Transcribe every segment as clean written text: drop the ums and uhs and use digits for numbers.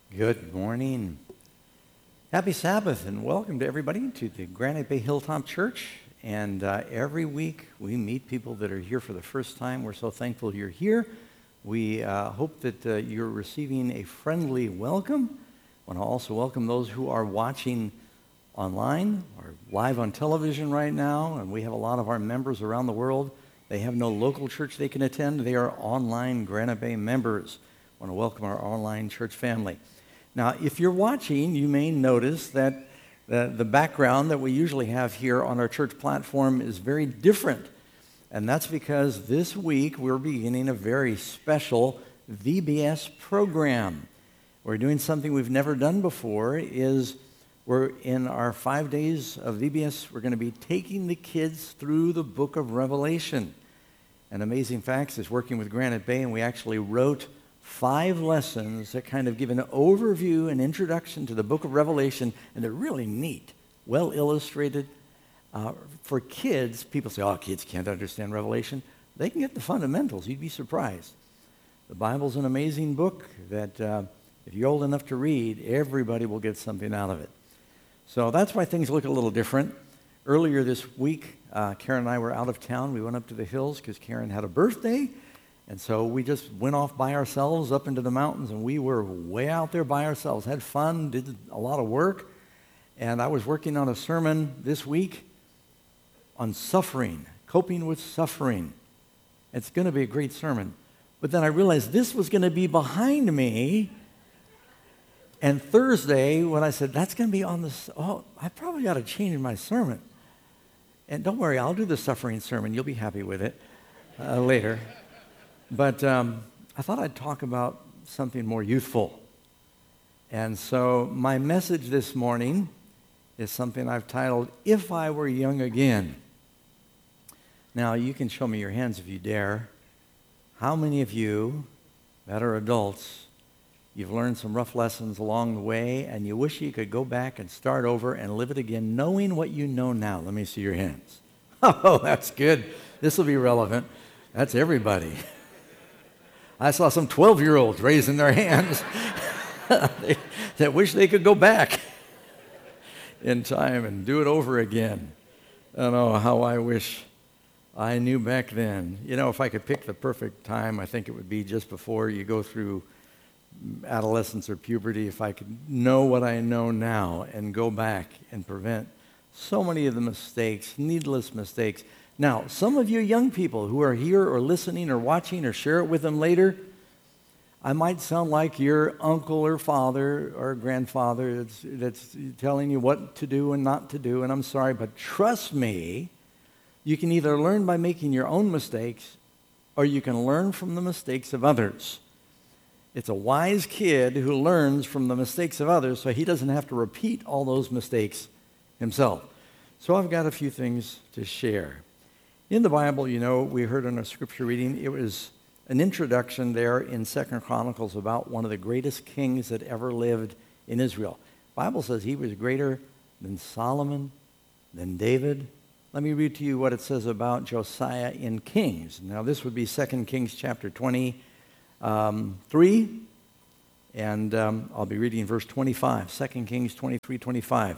Good morning. Happy Sabbath and welcome to everybody to the Granite Bay Hilltop Church. And every week we meet people that are here for the first time. We're so thankful you're here. We hope that you're receiving a friendly welcome. I want to also welcome those who are watching online or live on television right now. And we have a lot of our members around the world. They have no local church they can attend. They are online Granite Bay members. I want to welcome our online church family. Now, if you're watching, you may notice that the background that we usually have here on our church platform is very different. And that's because this week we're beginning a very special VBS program. We're doing something we've never done before. We're in our 5 days of VBS, we're going to be taking the kids through the book of Revelation. And Amazing Facts is working with Granite Bay, and we actually wrote 5 lessons that kind of give an overview, an introduction to the book of Revelation, and they're really neat, well illustrated. For kids, people say, oh, kids can't understand Revelation. They can get the fundamentals. You'd be surprised. The Bible's an amazing book that if you're old enough to read, everybody will get something out of it. So that's why things look a little different. Earlier this week, Karen and I were out of town. We went up to the hills because Karen had a birthday. And so we just went off by ourselves up into the mountains, and we were way out there by ourselves, had fun, did a lot of work. And I was working on a sermon this week on suffering, coping with suffering. It's going to be a great sermon. But then I realized this was going to be behind me. And Thursday, when I said, that's going to be on this, I probably got to change my sermon. And don't worry, I'll do the suffering sermon. You'll be happy with it later. But I thought I'd talk about something more youthful. And so my message this morning is something I've titled, If I Were Young Again. Now, you can show me your hands if you dare. How many of you that are adults, you've learned some rough lessons along the way, and you wish you could go back and start over and live it again, knowing what you know now? Let me see your hands. Oh, that's good. This will be relevant. That's everybody. I saw some 12-year-olds raising their hands that wish they could go back in time and do it over again. I don't know how I wish I knew back then. You know, if I could pick the perfect time, I think it would be just before you go through adolescence or puberty. If I could know what I know now and go back and prevent so many of the mistakes, needless mistakes. Now, some of you young people who are here or listening or watching or share it with them later, I might sound like your uncle or father or grandfather that's telling you what to do and not to do, and I'm sorry, but trust me, you can either learn by making your own mistakes or you can learn from the mistakes of others. It's a wise kid who learns from the mistakes of others so he doesn't have to repeat all those mistakes himself. So I've got a few things to share. In the Bible, you know, we heard in a scripture reading, it was an introduction there in 2 Chronicles about one of the greatest kings that ever lived in Israel. The Bible says he was greater than Solomon, than David. Let me read to you what it says about Josiah in Kings. Now, this would be 2 Kings chapter 23, and I'll be reading verse 25, 2 Kings 23:25.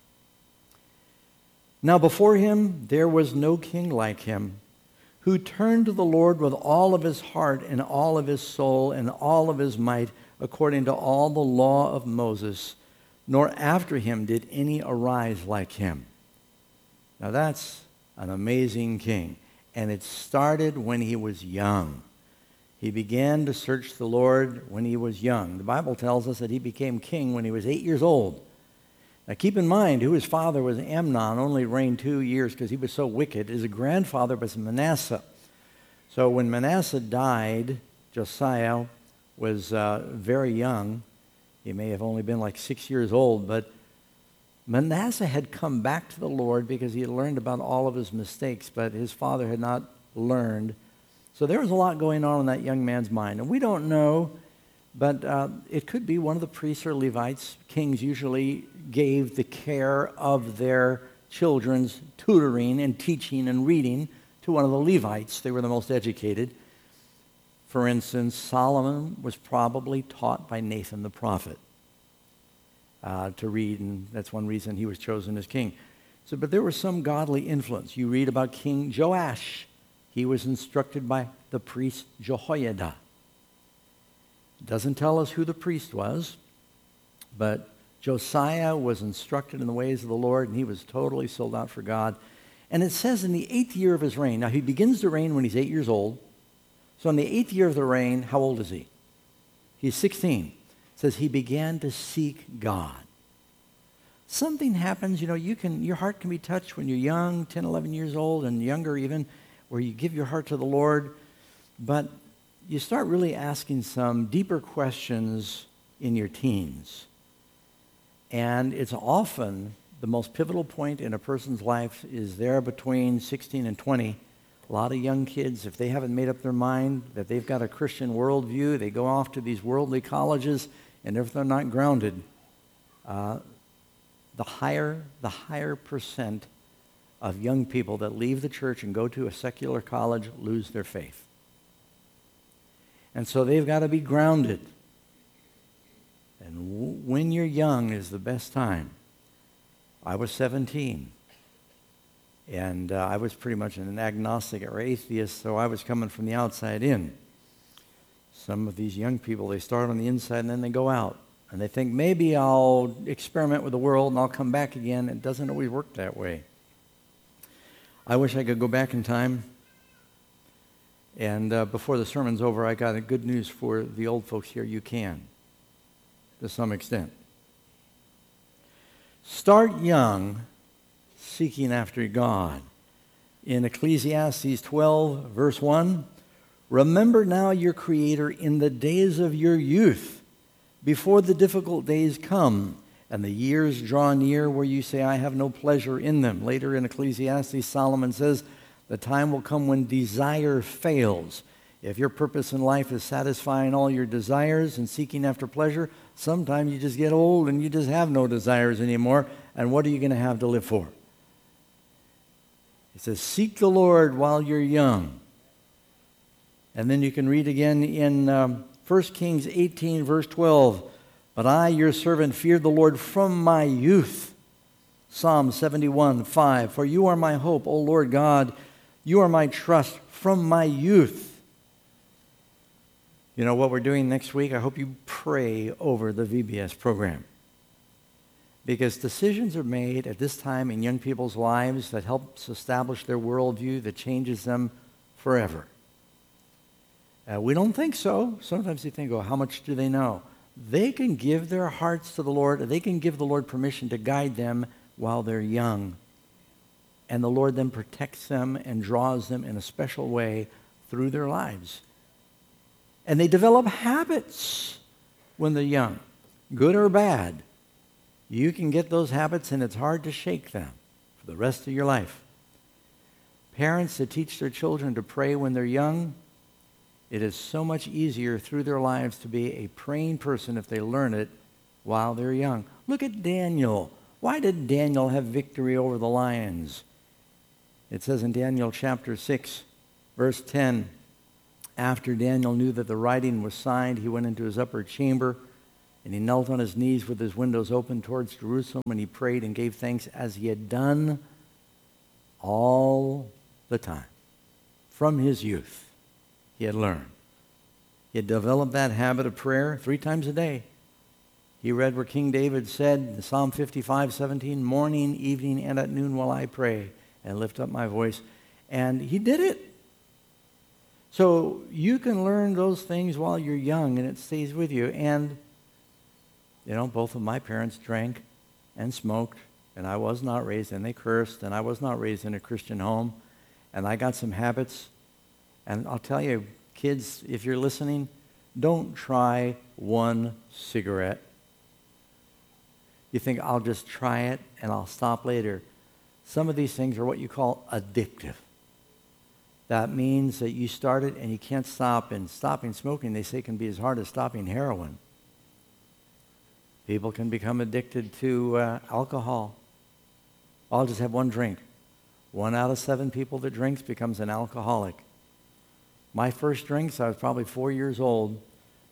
Now before him there was no king like him, who turned to the Lord with all of his heart and all of his soul and all of his might, according to all the law of Moses, nor after him did any arise like him. Now that's an amazing king, and it started when he was young. He began to search the Lord when he was young. The Bible tells us that he became king when he was 8 years old. Now keep in mind who his father was. Amnon only reigned 2 years because he was so wicked. His grandfather was Manasseh. So when Manasseh died, Josiah was very young. He may have only been like 6 years old, but Manasseh had come back to the Lord because he had learned about all of his mistakes, but his father had not learned. So there was a lot going on in that young man's mind. And we don't know, but it could be one of the priests or Levites. Kings usually gave the care of their children's tutoring and teaching and reading to one of the Levites. They were the most educated. For instance, Solomon was probably taught by Nathan the prophet. to read, and that's one reason he was chosen as king. So, but there was some godly influence. You read about King Joash. He was instructed by the priest Jehoiada. It doesn't tell us who the priest was, but Josiah was instructed in the ways of the Lord, and he was totally sold out for God. And it says in the 8th year of his reign, now he begins to reign when he's 8 years old. So in the 8th year of the reign, how old is he? He's 16. It says he began to seek God. Something happens, your heart can be touched when you're young, 10, 11 years old, and younger even, where you give your heart to the Lord. But you start really asking some deeper questions in your teens. And it's often the most pivotal point in a person's life is there between 16 and 20. A lot of young kids, if they haven't made up their mind that they've got a Christian worldview, they go off to these worldly colleges, and if they're not grounded, the higher percent of young people that leave the church and go to a secular college lose their faith. And so they've got to be grounded. And when you're young is the best time. I was 17. And I was pretty much an agnostic or atheist, so I was coming from the outside in. Some of these young people, they start on the inside and then they go out. And they think, maybe I'll experiment with the world and I'll come back again. It doesn't always work that way. I wish I could go back in time. And before the sermon's over, I got a good news for the old folks here. You can, to some extent. Start young, seeking after God. In Ecclesiastes 12, verse 1, remember now your Creator in the days of your youth, before the difficult days come, and the years draw near where you say, I have no pleasure in them. Later in Ecclesiastes, Solomon says, the time will come when desire fails. If your purpose in life is satisfying all your desires and seeking after pleasure, sometimes you just get old and you just have no desires anymore, and what are you going to have to live for? He says, seek the Lord while you're young. And then you can read again in 1 Kings 18, verse 12. But I, your servant, feared the Lord from my youth. Psalm 71, 5. For you are my hope, O Lord God. You are my trust from my youth. You know what we're doing next week? I hope you pray over the VBS program. Because decisions are made at this time in young people's lives that helps establish their worldview, that changes them forever. We don't think so. Sometimes you think, oh, how much do they know? They can give their hearts to the Lord. They can give the Lord permission to guide them while they're young. And the Lord then protects them and draws them in a special way through their lives. And they develop habits when they're young, good or bad. You can get those habits, and it's hard to shake them for the rest of your life. Parents that teach their children to pray when they're young, it is so much easier through their lives to be a praying person if they learn it while they're young. Look at Daniel. Why did Daniel have victory over the lions? It says in Daniel chapter 6, verse 10, after Daniel knew that the writing was signed, he went into his upper chamber, and he knelt on his knees with his windows open towards Jerusalem, and he prayed and gave thanks as he had done all the time. From his youth, he had learned. He had developed that habit of prayer 3 times a day. He read where King David said in Psalm 55:17, morning, evening, and at noon will I pray and lift up my voice. And he did it. So you can learn those things while you're young, and it stays with you. And, both of my parents drank and smoked, and I was not raised, and they cursed, and I was not raised in a Christian home. And I got some habits. And I'll tell you, kids, if you're listening, don't try one cigarette. You think, I'll just try it and I'll stop later. Some of these things are what you call addictive. That means that you start it and you can't stop. And stopping smoking, they say, can be as hard as stopping heroin. People can become addicted to alcohol. I'll just have one drink. 1 out of 7 people that drinks becomes an alcoholic. My first drinks, I was probably 4 years old.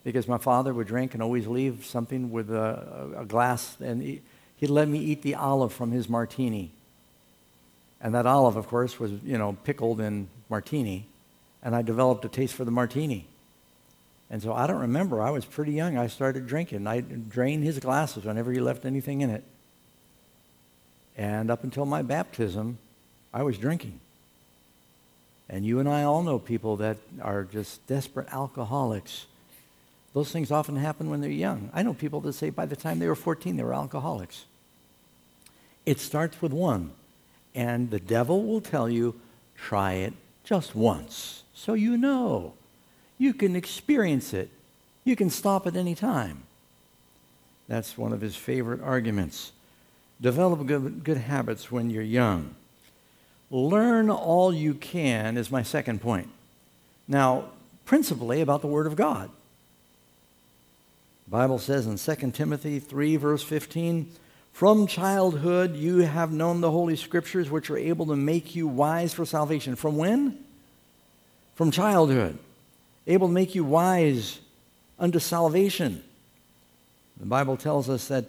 because my father would drink and always leave something with a glass, and he'd let me eat the olive from his martini. And that olive, of course, was, pickled in martini, and I developed a taste for the martini. And so I don't remember. I was pretty young. I started drinking. I drained his glasses whenever he left anything in it. And up until my baptism, I was drinking. And you and I all know people that are just desperate alcoholics. Those things often happen when they're young. I know people that say by the time they were 14, they were alcoholics. It starts with one. And the devil will tell you, try it just once, so you know. You can experience it. You can stop at any time. That's one of his favorite arguments. Develop good habits when you're young. Learn all you can is my second point. Now, principally about the Word of God. The Bible says in 2 Timothy 3, verse 15, from childhood you have known the Holy Scriptures, which are able to make you wise for salvation. From when? From childhood. Able to make you wise unto salvation. The Bible tells us that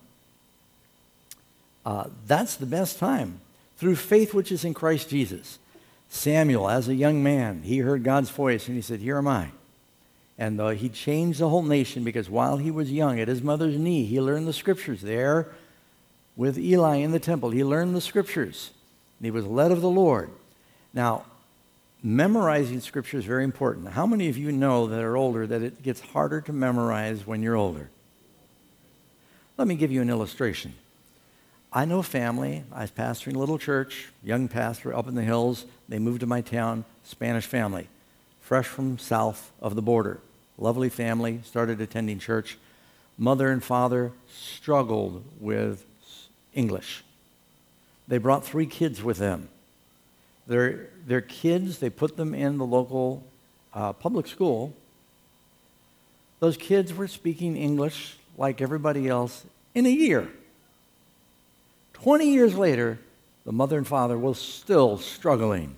that's the best time. Through faith which is in Christ Jesus. Samuel, as a young man, he heard God's voice and he said, here am I. And he changed the whole nation because while he was young, at his mother's knee, he learned the Scriptures there with Eli in the temple. He learned the Scriptures. And he was led of the Lord. Now, memorizing Scripture is very important. How many of you know that are older that it gets harder to memorize when you're older? Let me give you an illustration. I know a family. I was pastoring a little church, young pastor up in the hills. They moved to my town, Spanish family, fresh from south of the border. Lovely family, started attending church. Mother and father struggled with English. They brought 3 kids with them. Their kids, they put them in the local public school. Those kids were speaking English like everybody else in a year. 20 years later, the mother and father were still struggling.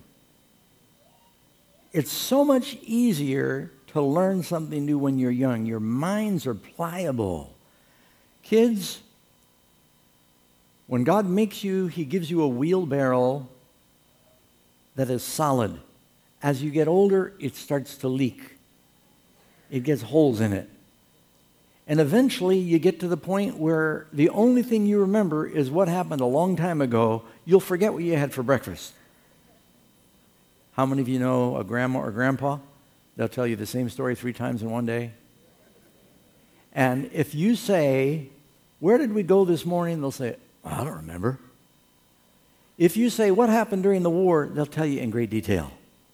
It's so much easier to learn something new when you're young. Your minds are pliable. Kids, when God makes you, He gives you a wheelbarrow that is solid. As you get older, it starts to leak. It gets holes in it. And eventually, you get to the point where the only thing you remember is what happened a long time ago. You'll forget what you had for breakfast. How many of you know a grandma or grandpa? They'll tell you the same story 3 times in one day. And if you say, where did we go this morning? They'll say, I don't remember. If you say, what happened during the war? They'll tell you in great detail.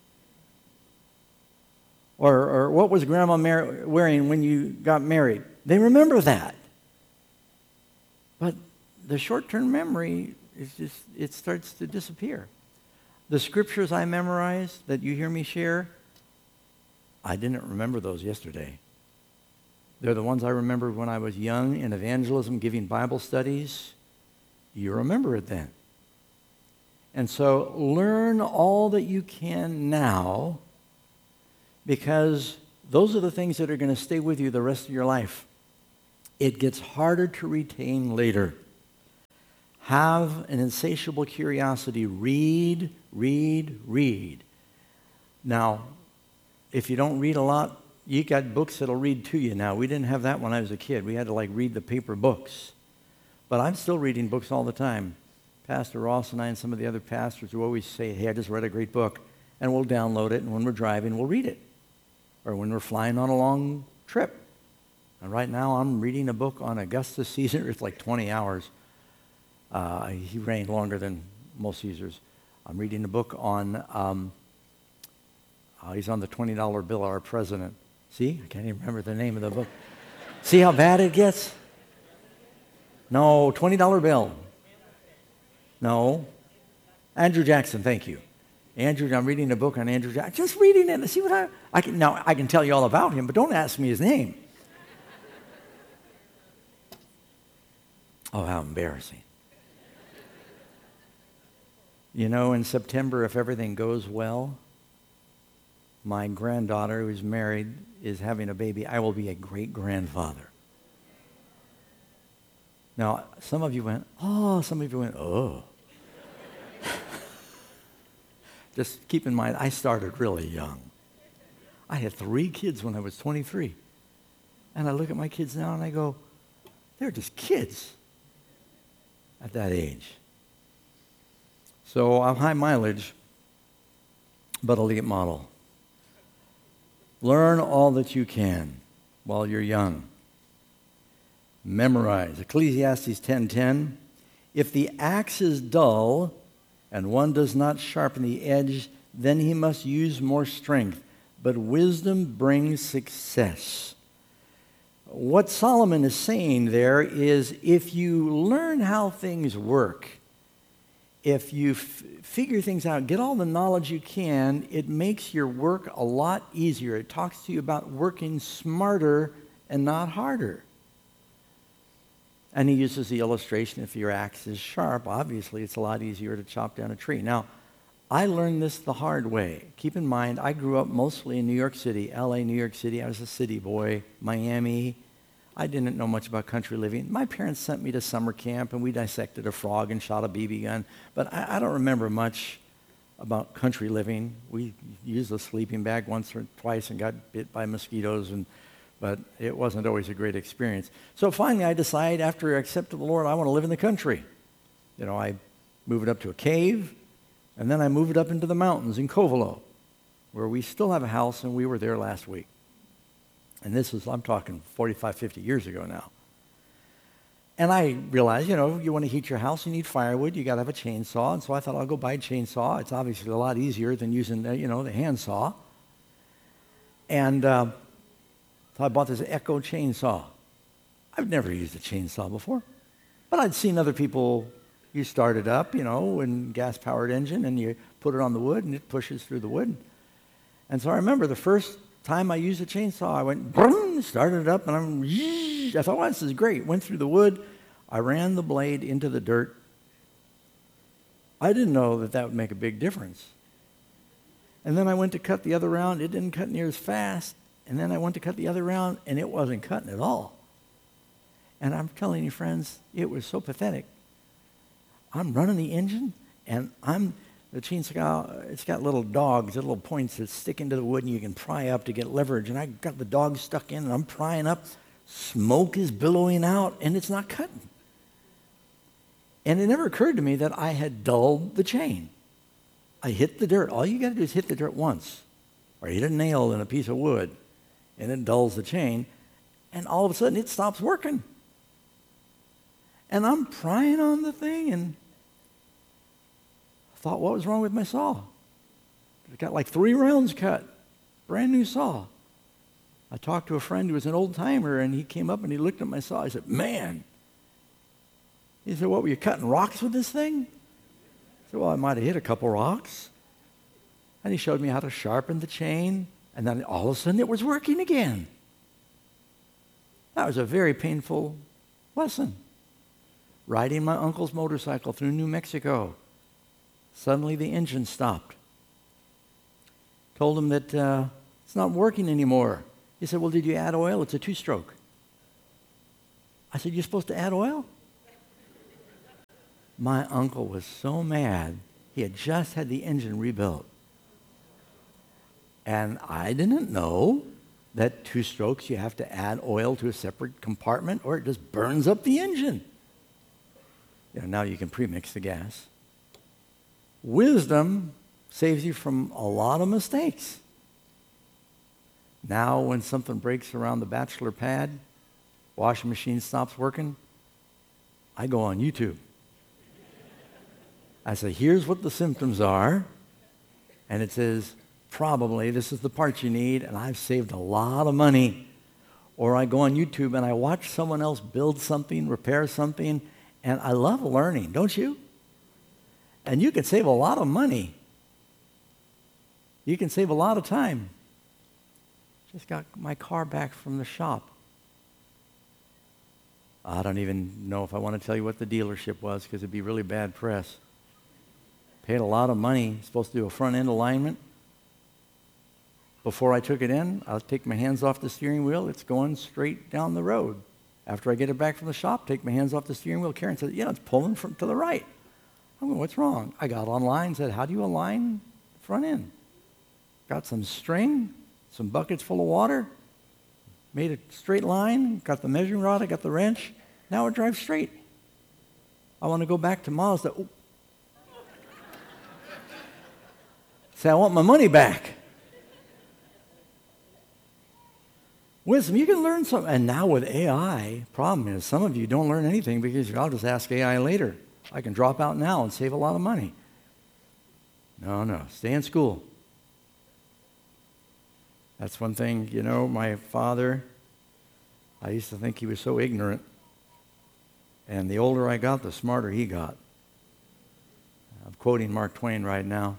Or what was Grandma wearing when you got married? They remember that. But the short-term memory is just, it starts to disappear. The scriptures I memorized that you hear me share, I didn't remember those yesterday. They're the ones I remembered when I was young in evangelism, giving Bible studies. You remember it then. And so learn all that you can now, because those are the things that are going to stay with you the rest of your life. It gets harder to retain later. Have an insatiable curiosity. Read, read, read. Now, if you don't read a lot, you got books that'll read to you now. We didn't have that when I was a kid. We had to read the paper books. But I'm still reading books all the time. Pastor Ross and I and some of the other pastors who always say, hey, I just read a great book. And we'll download it, and when we're driving, we'll read it. Or when we're flying on a long trip. And right now, I'm reading a book on Augustus Caesar. It's like 20 hours. He reigned longer than most Caesars. I'm reading a book on, he's on the $20 bill, our president. See? I can't even remember the name of the book. See how bad it gets? No, $20 bill. No. Andrew Jackson, thank you. Andrew, I'm reading a book on Andrew Jackson. Just reading it. See what I can. Now, I can tell you all about him, but don't ask me his name. Oh, how embarrassing. You know, in September, if everything goes well, my granddaughter who's married is having a baby, I will be a great-grandfather. Now, some of you went, oh, some of you went, oh. Just keep in mind, I started really young. I had 3 kids when I was 23. And I look at my kids now and I go, they're just kids at that age. So I'm high mileage, but elite model. Learn all that you can while you're young. Memorize. Ecclesiastes 10:10. If the axe is dull and one does not sharpen the edge, then he must use more strength. But wisdom brings success. What Solomon is saying there is if you learn how things work, if you figure things out, get all the knowledge you can, it makes your work a lot easier. It talks to you about working smarter and not harder. And he uses the illustration, if your axe is sharp, obviously it's a lot easier to chop down a tree. Now, I learned this the hard way. Keep in mind, I grew up mostly in New York City, LA, New York City. I was a city boy, Miami. I didn't know much about country living. My parents sent me to summer camp, and we dissected a frog and shot a BB gun. But I don't remember much about country living. We used a sleeping bag once or twice and got bit by mosquitoes, but it wasn't always a great experience. So finally, I decided, after I accepted the Lord, I want to live in the country. You know, I moved up to a cave, and then I moved up into the mountains in Covelo, where we still have a house, and we were there last week. And this is, I'm talking 45, 50 years ago now. And I realized, you know, you want to heat your house, you need firewood, you got to have a chainsaw. And so I thought, I'll go buy a chainsaw. It's obviously a lot easier than using, the handsaw. And so I bought this Echo chainsaw. I've never used a chainsaw before. But I'd seen other people, you start it up, in gas-powered engine, and you put it on the wood, and it pushes through the wood. And so I remember the first time I used a chainsaw, I went, boom, started it up, and I thought, well, this is great. Went through the wood. I ran the blade into the dirt. I didn't know that would make a big difference. And then I went to cut the other round. It didn't cut near as fast. And then I went to cut the other round, and it wasn't cutting at all. And I'm telling you, friends, it was so pathetic. I'm running the engine, and the chainsaw, it's got little dogs, little points that stick into the wood, and you can pry up to get leverage. And I got the dog stuck in, and I'm prying up. Smoke is billowing out, and it's not cutting. And it never occurred to me that I had dulled the chain. I hit the dirt. All you got to do is hit the dirt once, or hit a nail in a piece of wood, and it dulls the chain, and all of a sudden it stops working. And I'm prying on the thing, and I thought, what was wrong with my saw? It got like 3 rounds cut, brand new saw. I talked to a friend who was an old-timer, and he came up and he looked at my saw. I said, man. He said, what, were you cutting rocks with this thing? I said, well, I might have hit a couple rocks. And he showed me how to sharpen the chain, and then all of a sudden it was working again. That was a very painful lesson. Riding my uncle's motorcycle through New Mexico. Suddenly the engine stopped. Told him that it's not working anymore. He said, well, did you add oil? It's a 2-stroke. I said, you're supposed to add oil? My uncle was so mad. He had just had the engine rebuilt. And I didn't know that 2 strokes you have to add oil to a separate compartment or it just burns up the engine. Now you can premix the gas. Wisdom saves you from a lot of mistakes. Now when something breaks around the bachelor pad, washing machine stops working, I go on YouTube. I say, here's what the symptoms are. And it says, probably this is the part you need, and I've saved a lot of money. Or I go on YouTube and I watch someone else build something, repair something, and I love learning, don't you? And you can save a lot of money. You can save a lot of time. Just got my car back from the shop. I don't even know if I want to tell you what the dealership was because it'd be really bad press. Paid a lot of money. Supposed to do a front end alignment. Before I took it in, I'll take my hands off the steering wheel. It's going straight down the road. After I get it back from the shop, take my hands off the steering wheel. Karen said, it's pulling to the right. I'm going, what's wrong? I got online, said, how do you align the front end? Got some string, some buckets full of water, made a straight line, got the measuring rod, I got the wrench. Now it drives straight. I want to go back to Mazda. Oh. Say, I want my money back. Wisdom, you can learn something. And now with AI, problem is some of you don't learn anything because I'll just ask AI later. I can drop out now and save a lot of money. No, stay in school. That's one thing, my father, I used to think he was so ignorant. And the older I got, the smarter he got. I'm quoting Mark Twain right now.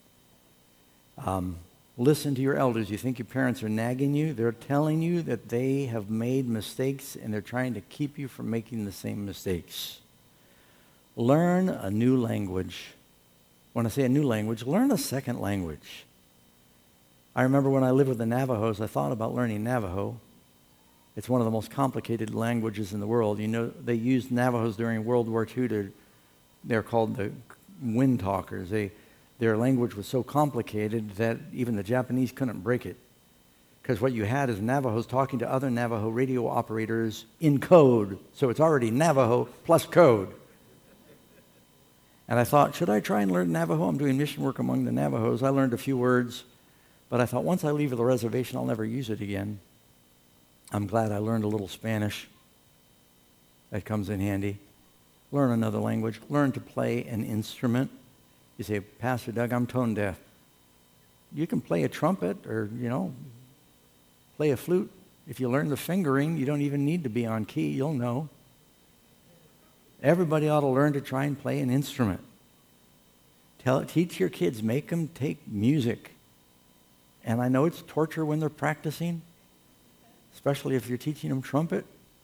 Listen to your elders. You think your parents are nagging you? They're telling you that they have made mistakes and they're trying to keep you from making the same mistakes. Learn a new language. When I say a new language, learn a second language. I remember when I lived with the Navajos, I thought about learning Navajo. It's one of the most complicated languages in the world. They used Navajos during World War II they're called the wind talkers. Their language was so complicated that even the Japanese couldn't break it. Because what you had is Navajos talking to other Navajo radio operators in code. So it's already Navajo plus code. And I thought, should I try and learn Navajo? I'm doing mission work among the Navajos. I learned a few words. But I thought, once I leave the reservation, I'll never use it again. I'm glad I learned a little Spanish. That comes in handy. Learn another language. Learn to play an instrument. You say, Pastor Doug, I'm tone deaf. You can play a trumpet or, play a flute. If you learn the fingering, you don't even need to be on key. You'll know. Everybody ought to learn to try and play an instrument. Teach your kids. Make them take music. And I know it's torture when they're practicing, especially if you're teaching them trumpet.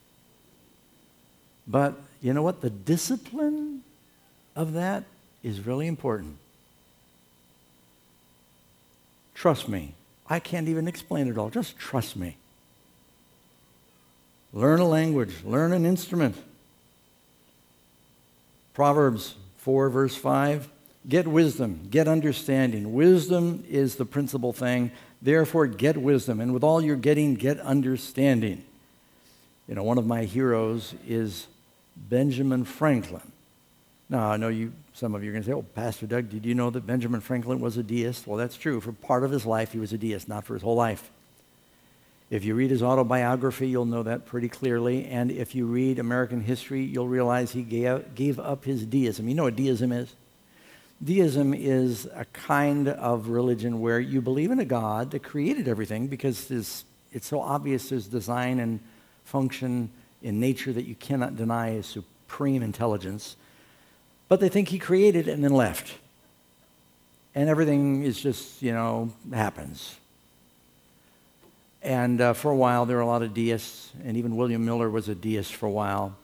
But you know what? The discipline of that is really important. Trust me. I can't even explain it all. Just trust me. Learn a language. Learn an instrument. Proverbs 4, verse 5. Get wisdom. Get understanding. Wisdom is the principal thing. Therefore, get wisdom. And with all you're getting, get understanding. One of my heroes is Benjamin Franklin. Now, I know some of you are going to say, oh, Pastor Doug, did you know that Benjamin Franklin was a deist? Well, that's true. For part of his life, he was a deist, not for his whole life. If you read his autobiography, you'll know that pretty clearly. And if you read American history, you'll realize he gave up his deism. You know what deism is? Deism is a kind of religion where you believe in a God that created everything because it's so obvious there's design and function in nature that you cannot deny a supreme intelligence. But they think he created and then left. And everything is just, happens. And for a while, there were a lot of deists, and even William Miller was a deist for a while.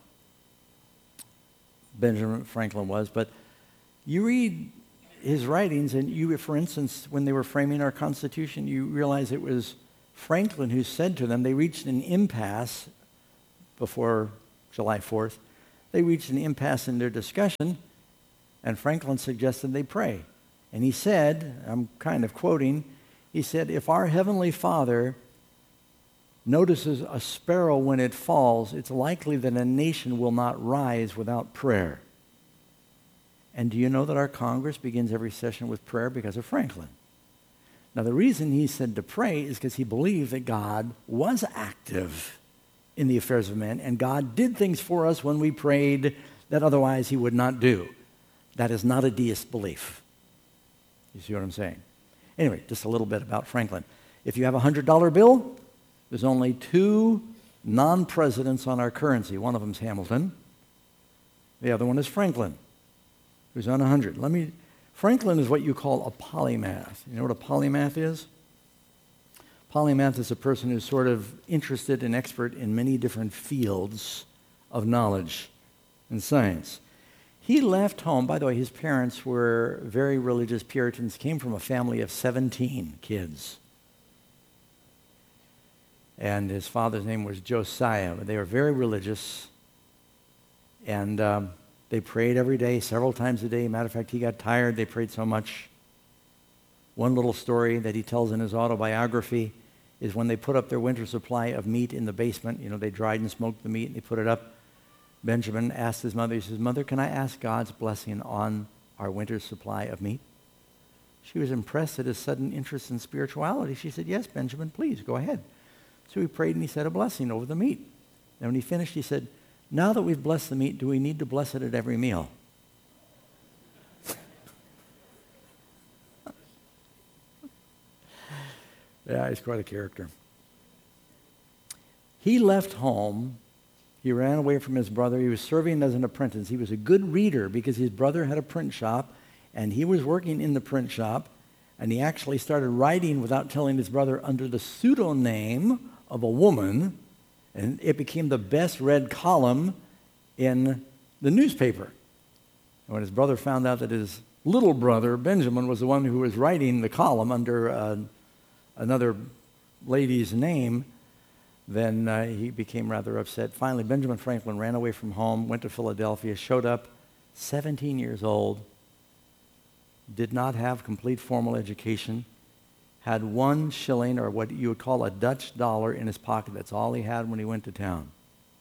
Benjamin Franklin was, but you read his writings, and for instance, when they were framing our Constitution, you realize it was Franklin who said to them, they reached an impasse before July 4th. They reached an impasse in their discussion, and Franklin suggested they pray. And he said, I'm kind of quoting, he said, if our Heavenly Father notices a sparrow when it falls, it's likely that a nation will not rise without prayer. And do you know that our Congress begins every session with prayer because of Franklin? Now, the reason he said to pray is because he believed that God was active in the affairs of men, and God did things for us when we prayed that otherwise he would not do. That is not a deist belief. You see what I'm saying? Anyway, just a little bit about Franklin. If you have a $100 bill, there's only two non-presidents on our currency. One of them's Hamilton. The other one is Franklin, who's on 100. Franklin is what you call a polymath. You know what a polymath is? Polymath is a person who's sort of interested and expert in many different fields of knowledge and science. He left home. By the way, his parents were very religious Puritans, came from a family of 17 kids. and his father's name was Josiah. They were very religious, and they prayed every day, several times a day. Matter of fact, he got tired. They prayed so much. One little story that he tells in his autobiography is when they put up their winter supply of meat in the basement. You know, they dried and smoked the meat, and they put it up. Benjamin asked his mother, he says, "Mother, can I ask God's blessing on our winter supply of meat?" She was impressed at his sudden interest in spirituality. She said, "Yes, Benjamin, please, go ahead." So he prayed and he said a blessing over the meat. And when he finished, he said, "Now that we've blessed the meat, do we need to bless it at every meal?" Yeah, he's quite a character. He left home. He ran away from his brother. He was serving as an apprentice. He was a good reader because his brother had a print shop, and he was working in the print shop, and he actually started writing without telling his brother under the pseudonym of a woman, and it became the best-read column in the newspaper. And when his brother found out that his little brother, Benjamin, was the one who was writing the column under another lady's name, then he became rather upset. Finally, Benjamin Franklin ran away from home, went to Philadelphia, showed up 17 years old, did not have complete formal education, had 1 shilling, or what you would call a Dutch dollar, in his pocket. That's all he had when he went to town.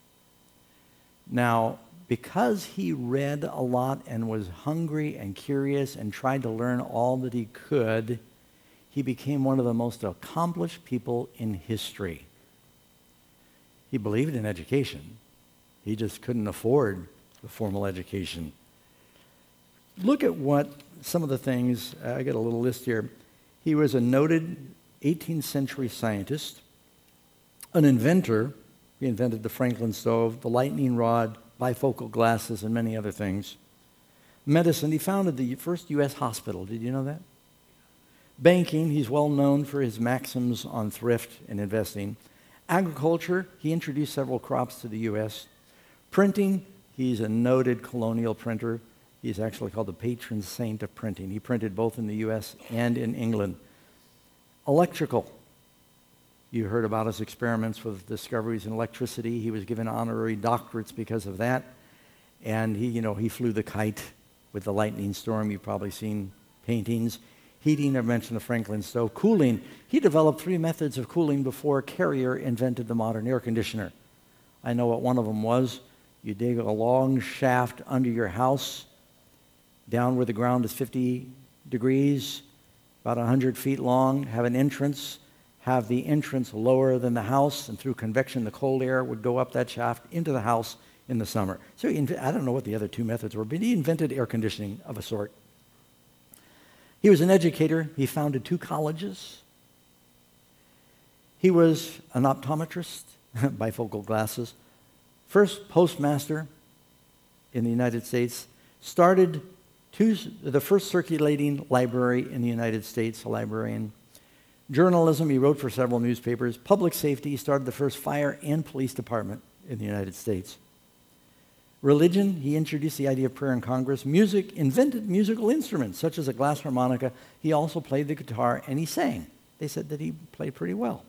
Now, because he read a lot and was hungry and curious and tried to learn all that he could, he became one of the most accomplished people in history. He believed in education. He just couldn't afford the formal education. Look at what some of the things, I got a little list here. He was a noted 18th century scientist, an inventor. He invented the Franklin stove, the lightning rod, bifocal glasses, and many other things. Medicine, he founded the first U.S. hospital. Did you know that? Banking, he's well known for his maxims on thrift and investing. Agriculture, he introduced several crops to the U.S. Printing, he's a noted colonial printer. He's actually called the patron saint of printing. He printed both in the U.S. and in England. Electrical, you heard about his experiments with discoveries in electricity. He was given honorary doctorates because of that. And he flew the kite with the lightning storm. You've probably seen paintings. Heating, I mentioned the Franklin stove. Cooling, he developed 3 methods of cooling before Carrier invented the modern air conditioner. I know what one of them was. You dig a long shaft under your house, down where the ground is 50 degrees, about 100 feet long, have an entrance, have the entrance lower than the house, and through convection, the cold air would go up that shaft into the house in the summer. So I don't know what the other 2 methods were, but he invented air conditioning of a sort. He was an educator. He founded 2 colleges. He was an optometrist, bifocal glasses, first postmaster in the United States, started the first circulating library in the United States, a librarian. Journalism, he wrote for several newspapers. Public safety, he started the first fire and police department in the United States. Religion, he introduced the idea of prayer in Congress. Music, invented musical instruments such as a glass harmonica. He also played the guitar and he sang. They said that he played pretty well.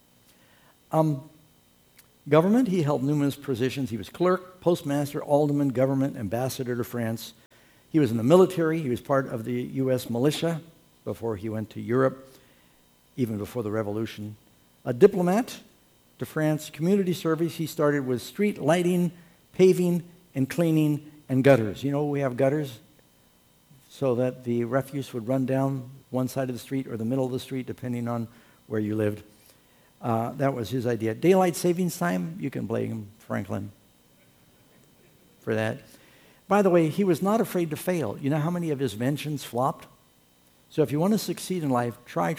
Government, he held numerous positions. He was clerk, postmaster, alderman, government, ambassador to France. He was in the military. He was part of the U.S. militia before he went to Europe, even before the revolution. A diplomat to France. Community service, he started with street lighting, paving, and cleaning, and gutters. You know, we have gutters so that the refuse would run down one side of the street or the middle of the street, depending on where you lived. That was his idea. Daylight savings time, you can blame Franklin for that. By the way, he was not afraid to fail. You know how many of his inventions flopped? So if you want to succeed in life, try,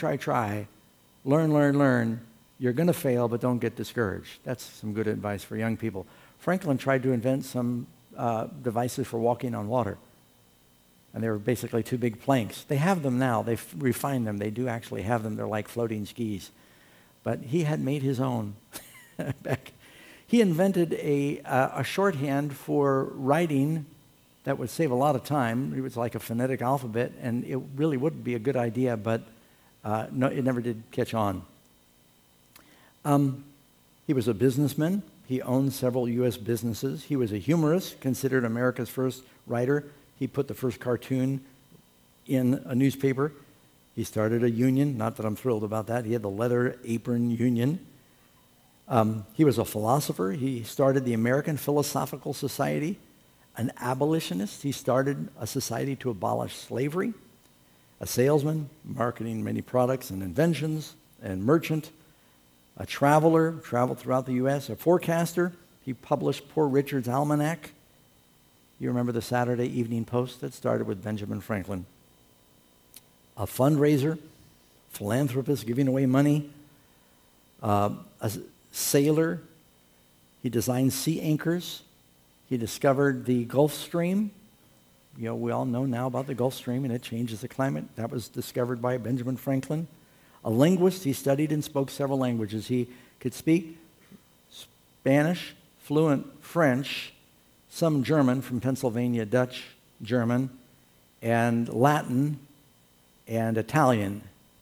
learn. You're going to fail, but don't get discouraged. That's some good advice for young people. Franklin tried to invent some devices for walking on water. And they were basically 2 big planks. They have them now. They've refined them. They do actually have them. They're like floating skis. But he had made his own. He invented a shorthand for writing that would save a lot of time. It was like a phonetic alphabet, and it really would be a good idea, but no, it never did catch on. He was a businessman. He owned several U.S. businesses. He was a humorist, considered America's first writer. He put the first cartoon in a newspaper. He started a union. Not that I'm thrilled about that. He had the leather apron union. He was a philosopher. He started the American Philosophical Society. An abolitionist. He started a society to abolish slavery. A salesman, marketing many products and inventions, and merchant. A traveler, traveled throughout the U.S. A forecaster. He published Poor Richard's Almanac. You remember the Saturday Evening Post that started with Benjamin Franklin. A fundraiser, philanthropist giving away money. A sailor. He designed sea anchors. He discovered the Gulf Stream. You know, we all know now about the Gulf Stream, and it changes the climate. That was discovered by Benjamin Franklin. A linguist. He studied and spoke several languages. He could speak Spanish, fluent French, some German from Pennsylvania, Dutch, German, and Latin and Italian.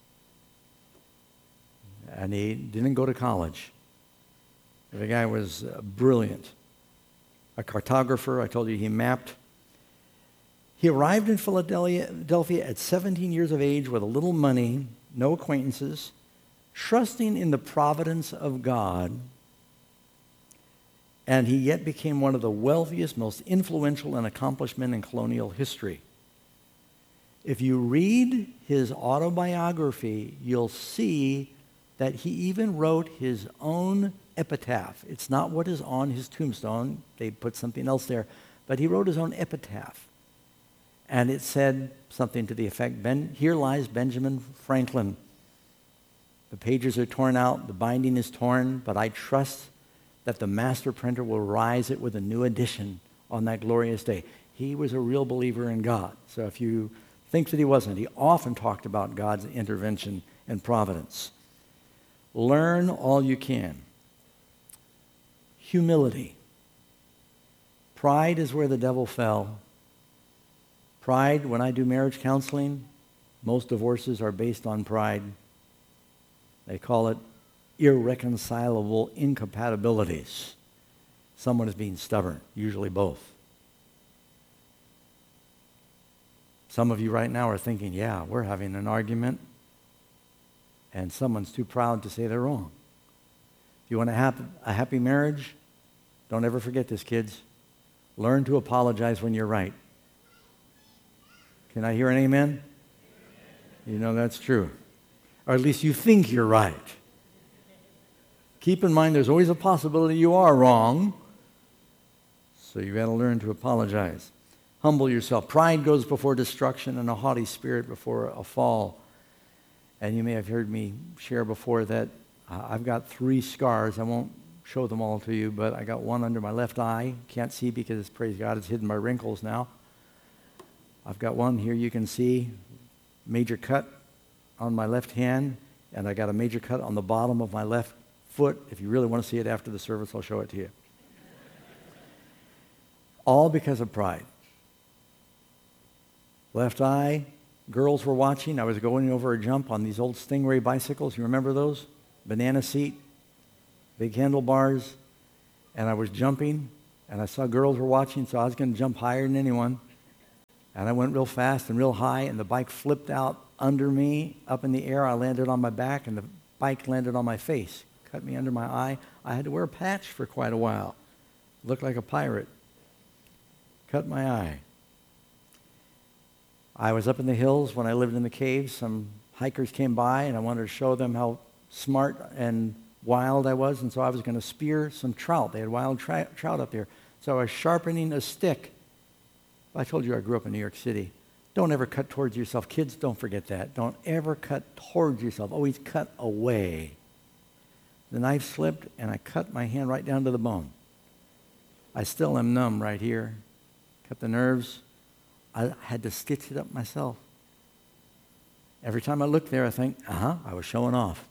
And he didn't go to college. The guy was brilliant. A cartographer, I told you he mapped. He arrived in Philadelphia at 17 years of age with a little money, no acquaintances, trusting in the providence of God, and he yet became one of the wealthiest, most influential and accomplished men in colonial history. If you read his autobiography, you'll see that he even wrote his own epitaph. It's not what is on his tombstone. They put something else there. But he wrote his own epitaph. And it said something to the effect, here lies Benjamin Franklin. The pages are torn out, the binding is torn, but I trust that the master printer will rise it with a new edition on that glorious day. He was a real believer in God. So if you think that he wasn't, he often talked about God's intervention and providence. Learn all you can. Humility. Pride is where the devil fell. Pride, when I do marriage counseling, most divorces are based on pride. They call it irreconcilable incompatibilities. Someone is being stubborn, usually both. Some of you right now are thinking, yeah, we're having an argument, and someone's too proud to say they're wrong. If you want to have a happy marriage, don't ever forget this, kids. Learn to apologize when you're right. Can I hear an amen? You know that's true. Or at least you think you're right. Keep in mind there's always a possibility you are wrong. So you've got to learn to apologize. Humble yourself. Pride goes before destruction and a haughty spirit before a fall. And you may have heard me share before that I've got 3 scars. I won't show them all to you, but I got one under my left eye. Can't see because, praise God, it's hidden my wrinkles now. I've got one here you can see, major cut on my left hand, and I got a major cut on the bottom of my left foot. If you really want to see it after the service, I'll show it to you. All because of pride. Left eye, girls were watching. I was going over a jump on these old Stingray bicycles. You remember those? Banana seat, big handlebars, and I was jumping, and I saw girls were watching, so I was going to jump higher than anyone. And I went real fast and real high, and the bike flipped out under me, up in the air. I landed on my back, and the bike landed on my face. Cut me under my eye. I had to wear a patch for quite a while. Looked like a pirate. Cut my eye. I was up in the hills when I lived in the caves. Some hikers came by, and I wanted to show them how smart and wild I was, and so I was going to spear some trout. They had wild trout up there. So I was sharpening a stick. I told you I grew up in New York City. Don't ever cut towards yourself. Kids, don't forget that. Don't ever cut towards yourself. Always cut away. The knife slipped, and I cut my hand right down to the bone. I still am numb right here. Cut the nerves. I had to stitch it up myself. Every time I look there, I think, I was showing off.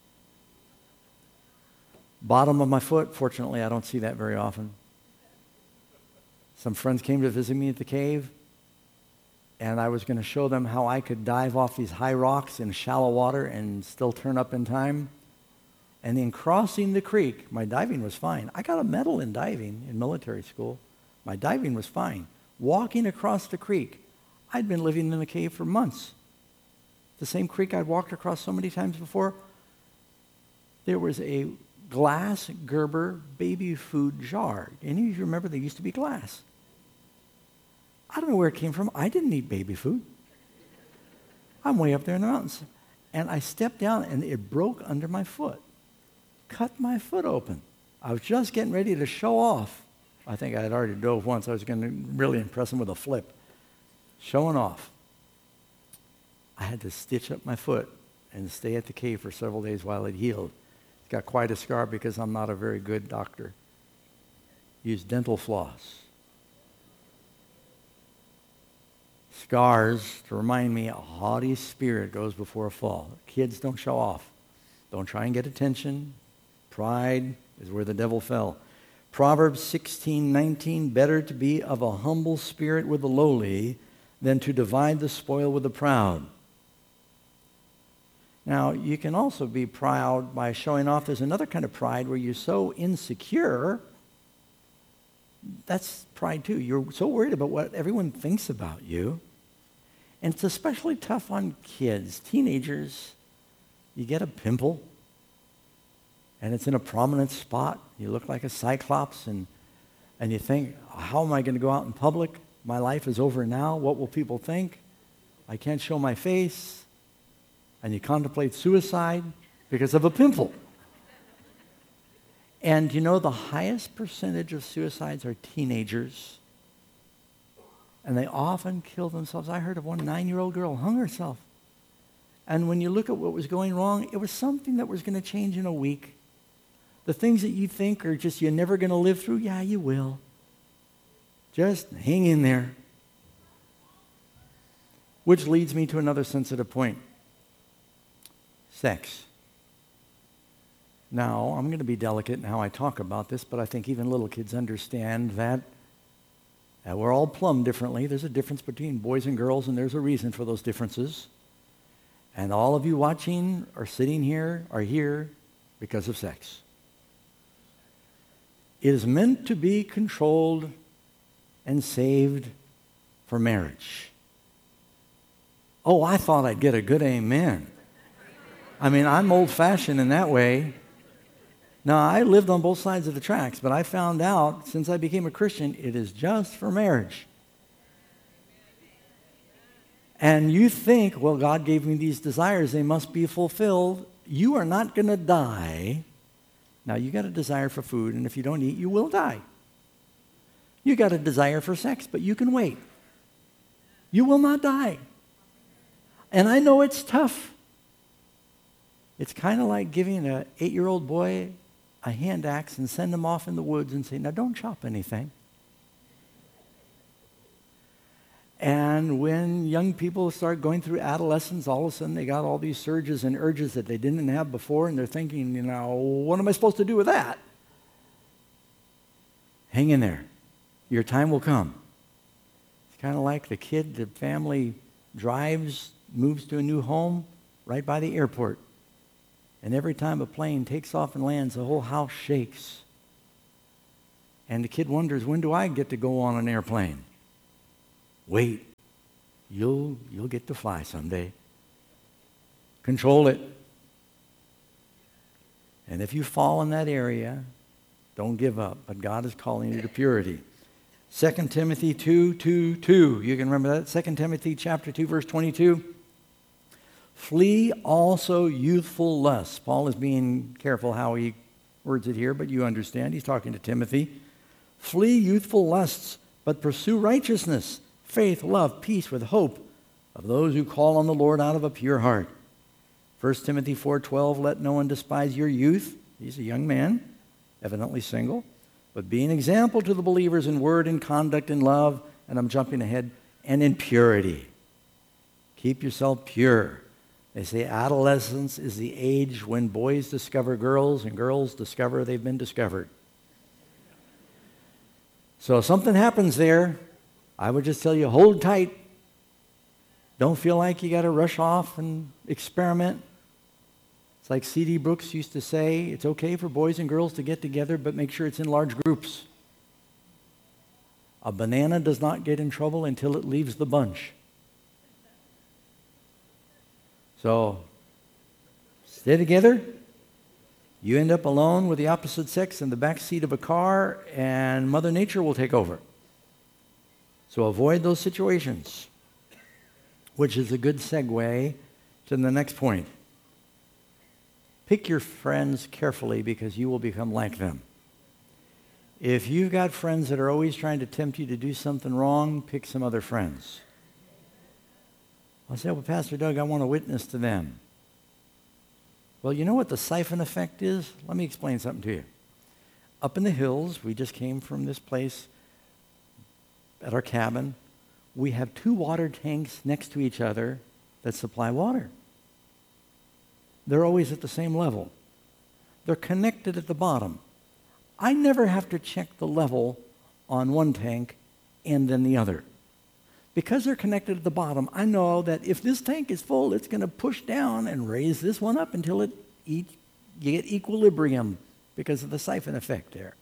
Bottom of my foot, fortunately, I don't see that very often. Some friends came to visit me at the cave, and I was going to show them how I could dive off these high rocks in shallow water and still turn up in time. And in crossing the creek, my diving was fine. I got a medal in diving in military school. My diving was fine. Walking across the creek, I'd been living in a cave for months. The same creek I'd walked across so many times before. There was a glass Gerber baby food jar. Any of you remember they used to be glass? I don't know where it came from. I didn't eat baby food. I'm way up there in the mountains. And I stepped down and it broke under my foot. Cut my foot open. I was just getting ready to show off. I think I had already dove once. I was going to really impress him with a flip. Showing off. I had to stitch up my foot and stay at the cave for several days while it healed. It's got quite a scar because I'm not a very good doctor. Used dental floss. Scars to remind me a haughty spirit goes before a fall. Kids, don't show off. Don't try and get attention. Pride is where the devil fell. Proverbs 16:19, better to be of a humble spirit with the lowly than to divide the spoil with the proud. Now, you can also be proud by showing off. There's another kind of pride where you're so insecure. That's pride too. You're so worried about what everyone thinks about you. And it's especially tough on kids. Teenagers, you get a pimple, and it's in a prominent spot. You look like a cyclops, and you think, how am I going to go out in public? My life is over now. What will people think? I can't show my face. And you contemplate suicide because of a pimple. And you know the highest percentage of suicides are teenagers. And they often kill themselves. I heard of one 9-year-old girl hung herself. And when you look at what was going wrong, it was something that was going to change in a week. The things that you think are just you're never going to live through, yeah, you will. Just hang in there. Which leads me to another sensitive point. Sex. Now, I'm going to be delicate in how I talk about this, but I think even little kids understand that we're all plumbed differently. There's a difference between boys and girls, and there's a reason for those differences. And all of you watching or sitting here are here because of sex. It is meant to be controlled and saved for marriage. Oh, I thought I'd get a good amen. I mean, I'm old-fashioned in that way. Now, I lived on both sides of the tracks, but I found out since I became a Christian, it is just for marriage. And you think, well, God gave me these desires, they must be fulfilled. You are not going to die. Now, you got a desire for food, and if you don't eat, you will die. You got a desire for sex, but you can wait. You will not die. And I know it's tough. It's kind of like giving an 8-year-old boy a hand axe and send him off in the woods and say, now don't chop anything. And when young people start going through adolescence, all of a sudden they got all these surges and urges that they didn't have before, and they're thinking, what am I supposed to do with that? Hang in there. Your time will come. It's kind of like the kid, the family drives, moves to a new home right by the airport. And every time a plane takes off and lands, the whole house shakes. And the kid wonders, when do I get to go on an airplane? Wait, you'll get to fly someday. Control it. And if you fall in that area, don't give up. But God is calling you to purity. 2 Timothy 2:2. You can remember that? 2 Timothy chapter 2, verse 22. Flee also youthful lusts. Paul is being careful how he words it here, but you understand. He's talking to Timothy. Flee youthful lusts, but pursue righteousness, faith, love, peace with hope of those who call on the Lord out of a pure heart. 1 Timothy 4:12, let no one despise your youth. He's a young man, evidently single, but be an example to the believers in word and conduct and love, and I'm jumping ahead, and in purity. Keep yourself pure. They say adolescence is the age when boys discover girls and girls discover they've been discovered. So if something happens there, I would just tell you, hold tight. Don't feel like you got to rush off and experiment. It's like C.D. Brooks used to say, it's okay for boys and girls to get together, but make sure it's in large groups. A banana does not get in trouble until it leaves the bunch. So, stay together. You end up alone with the opposite sex in the back seat of a car, and Mother Nature will take over. So avoid those situations, which is a good segue to the next point. Pick your friends carefully because you will become like them. If you've got friends that are always trying to tempt you to do something wrong, pick some other friends. I'll say, well, Pastor Doug, I want to witness to them. Well, you know what the siphon effect is? Let me explain something to you. Up in the hills, we just came from this place at our cabin. We have 2 water tanks next to each other that supply water. They're always at the same level. They're connected at the bottom. I never have to check the level on one tank and then the other. Because they're connected at the bottom, I know that if this tank is full, it's going to push down and raise this one up until you get equilibrium because of the siphon effect there.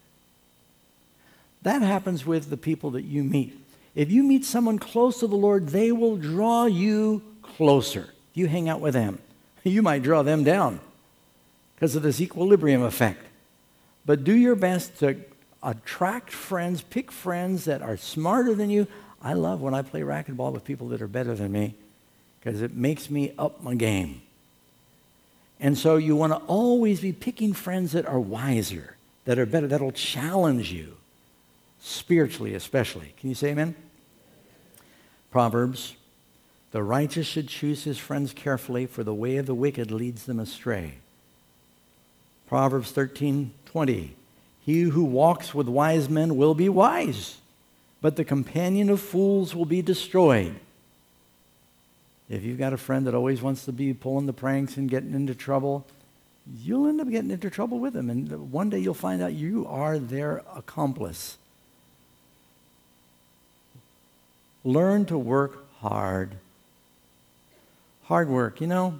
That happens with the people that you meet. If you meet someone close to the Lord, they will draw you closer. You hang out with them. You might draw them down because of this equilibrium effect. But do your best to attract friends, pick friends that are smarter than you. I love when I play racquetball with people that are better than me because it makes me up my game. And so you want to always be picking friends that are wiser, that are better, that'll challenge you, spiritually especially. Can you say amen? Proverbs, the righteous should choose his friends carefully, for the way of the wicked leads them astray. Proverbs 13:20, he who walks with wise men will be wise, but the companion of fools will be destroyed. If you've got a friend that always wants to be pulling the pranks and getting into trouble, you'll end up getting into trouble with them. And one day you'll find out you are their accomplice. Learn to work hard. Hard work, you know.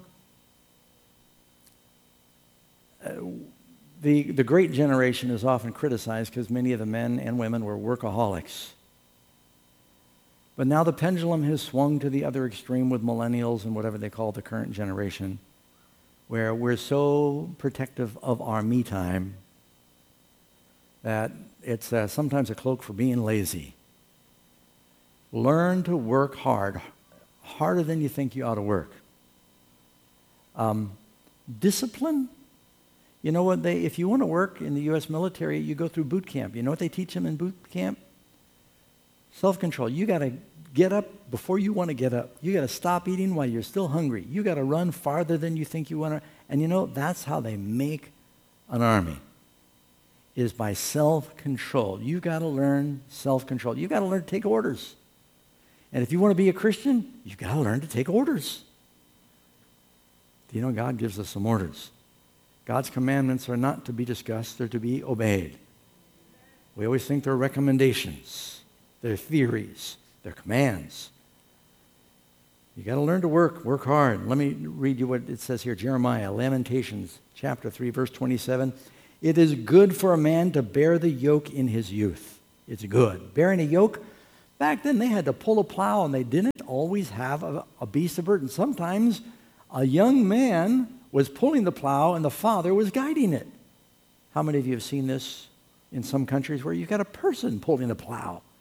The great generation is often criticized because many of the men and women were workaholics. But now the pendulum has swung to the other extreme with millennials and whatever they call the current generation, where we're so protective of our me time that it's sometimes a cloak for being lazy. Learn to work hard, harder than you think you ought to work. Discipline. You know what if you want to work in the U.S. military, you go through boot camp. You know what they teach them in boot camp? Self-control. You got to get up before you want to get up. You got to stop eating while you're still hungry. You got to run farther than you think you want to. And you know, that's how they make an army, is by self-control. You got to learn self-control. You got to learn to take orders. And if you want to be a Christian, you've got to learn to take orders. You know, God gives us some orders. God's commandments are not to be discussed, they're to be obeyed. We always think they're recommendations, they're theories, they're commands. You got to learn to work hard. Let me read you what it says here, Jeremiah, Lamentations, chapter 3, verse 27. It is good for a man to bear the yoke in his youth. It's good. Bearing a yoke, back then they had to pull a plow and they didn't always have a beast of burden. Sometimes a young man was pulling the plow and the father was guiding it. How many of you have seen this in some countries where you've got a person pulling the plow?